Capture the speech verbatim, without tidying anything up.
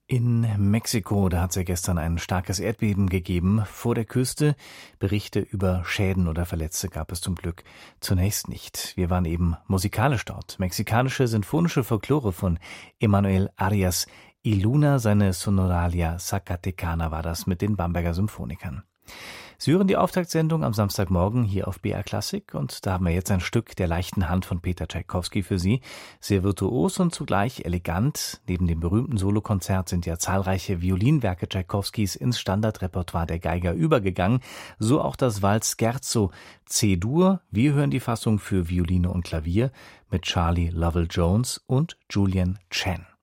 In Mexiko, da hat es ja gestern ein starkes Erdbeben gegeben vor der Küste. Berichte über Schäden oder Verletzte gab es zum Glück zunächst nicht. Wir waren eben musikalisch dort. Mexikanische sinfonische Folklore von Emanuel Arias y Luna, seine Sonoralia Zacatecana war das mit den Bamberger Symphonikern. Sie hören die Auftaktsendung am Samstagmorgen hier auf B R Klassik und da haben wir jetzt ein Stück der leichten Hand von Peter Tschaikowski für Sie. Sehr virtuos und zugleich elegant. Neben dem berühmten Solokonzert sind ja zahlreiche Violinwerke Tschaikowskis ins Standardrepertoire der Geiger übergegangen. So auch das Walz Scherzo C-Dur. Wir hören die Fassung für Violine und Klavier mit Charlie Lovell Jones und Julian Chen.